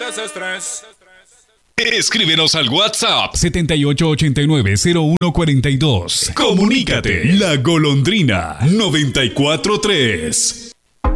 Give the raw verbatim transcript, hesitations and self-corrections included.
desestrés. Escríbenos al WhatsApp setenta y ocho ochenta y nueve cero uno cuarenta y dos. Comunícate. La Golondrina noventa y cuatro tres.